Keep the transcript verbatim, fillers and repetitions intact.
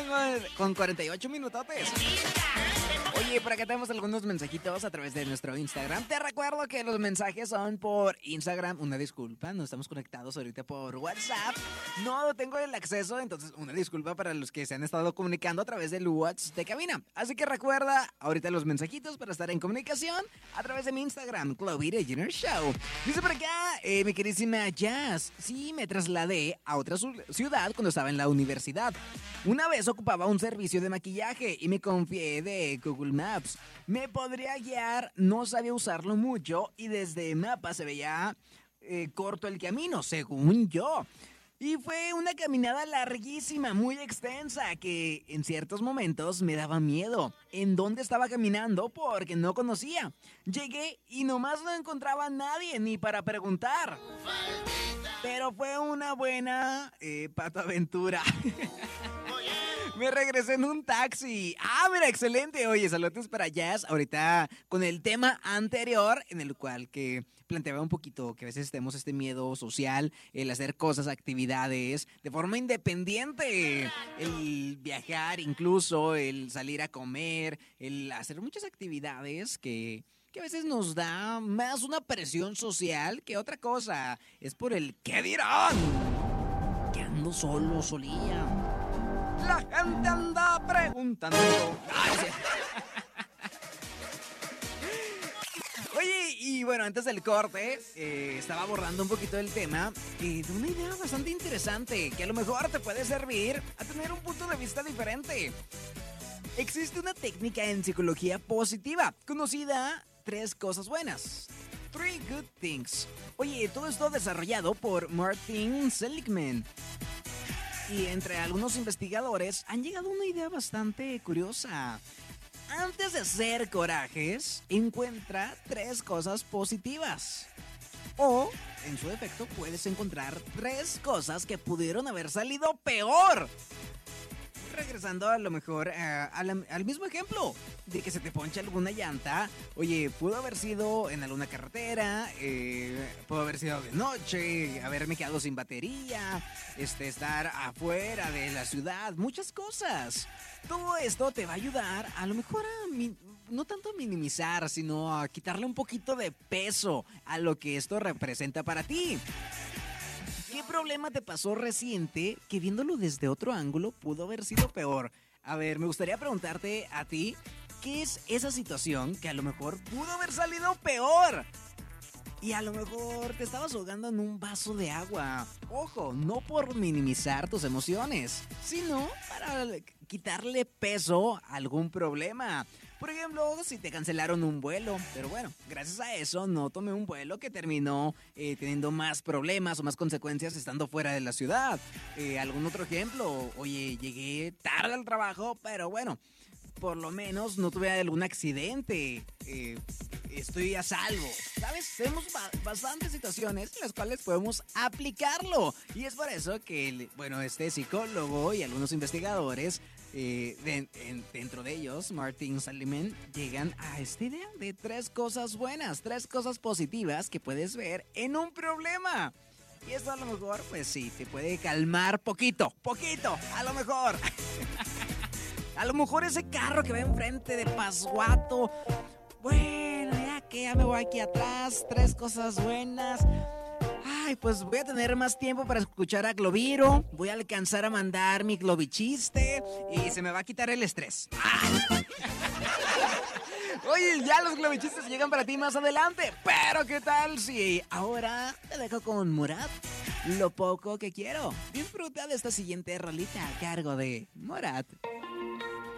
con cuarenta y ocho minutotes. Oye, por acá tenemos algunos mensajitos a través de nuestro Instagram. Te recuerdo que los mensajes son por Instagram. Una disculpa, no estamos conectados ahorita por WhatsApp. No tengo el acceso, entonces una disculpa para los que se han estado comunicando a través del WhatsApp de cabina. Así que recuerda ahorita los mensajitos para estar en comunicación a través de mi Instagram, Clovita Junior Show. Dice por acá, eh, mi queridísima Jazz, sí me trasladé a otra ciudad cuando estaba en la universidad. Una vez ocupaba un servicio de maquillaje y me confié de Google Maps. Me podría guiar, no sabía usarlo mucho y desde mapa se veía eh, corto el camino, según yo. Y fue una caminada larguísima, muy extensa, que en ciertos momentos me daba miedo. ¿En dónde estaba caminando? Porque no conocía. Llegué y nomás no encontraba a nadie ni para preguntar. Pero fue una buena eh, patoaventura. Me regresé en un taxi. Ah, mira, excelente. Oye, saludos para Jazz. Ahorita con el tema anterior, en el cual que planteaba un poquito que a veces tenemos este miedo social, el hacer cosas, actividades de forma independiente, el viajar incluso, el salir a comer, el hacer muchas actividades que... que a veces nos da más una presión social que otra cosa. Es por el ¿qué dirán? Que ando solo, solía. La gente anda preguntando. Ay, sí. Oye, y bueno, antes del corte, eh, estaba abordando un poquito el tema eh, de una idea bastante interesante que a lo mejor te puede servir a tener un punto de vista diferente. Existe una técnica en psicología positiva conocida tres cosas buenas. Three good things. Oye, todo esto desarrollado por Martin Seligman. Y entre algunos investigadores han llegado a una idea bastante curiosa. Antes de hacer corajes, encuentra tres cosas positivas. O, en su defecto, puedes encontrar tres cosas que pudieron haber salido peor. Regresando a lo mejor uh, al, al mismo ejemplo de que se te poncha alguna llanta. Oye, pudo haber sido en alguna carretera, eh, pudo haber sido de noche, haberme quedado sin batería, este, estar afuera de la ciudad, muchas cosas. Todo esto te va a ayudar a lo mejor a mi, no tanto a minimizar, sino a quitarle un poquito de peso a lo que esto representa para ti. ¿Qué problema te pasó reciente que viéndolo desde otro ángulo pudo haber sido peor? A ver, me gustaría preguntarte a ti, ¿qué es esa situación que a lo mejor pudo haber salido peor? Y a lo mejor te estabas ahogando en un vaso de agua. Ojo, no por minimizar tus emociones, sino para quitarle peso a algún problema. Por ejemplo, si te cancelaron un vuelo, pero bueno, gracias a eso no tomé un vuelo que terminó eh, teniendo más problemas o más consecuencias estando fuera de la ciudad. Eh, ¿Algún otro ejemplo? Oye, llegué tarde al trabajo, pero bueno, por lo menos no tuve algún accidente. Eh, estoy a salvo. ¿Sabes? Tenemos ba- bastantes situaciones en las cuales podemos aplicarlo. Y es por eso que, bueno, este psicólogo y algunos investigadores, eh, de, en, dentro de ellos, Martin Seligman, llegan a esta idea de tres cosas buenas, tres cosas positivas que puedes ver en un problema. Y esto a lo mejor, pues sí, te puede calmar poquito, poquito, a lo mejor. A lo mejor ese carro que va enfrente de Pasguato. Bueno, ya que ya me voy aquí atrás, tres cosas buenas. Ay, pues voy a tener más tiempo para escuchar a Globiro. Voy a alcanzar a mandar mi globichiste y se me va a quitar el estrés. ¡Ay! Oye, ya los globichistes llegan para ti más adelante. Pero ¿qué tal si ahora te dejo con Morat? Lo poco que quiero. Disfruta de esta siguiente rolita a cargo de Morat.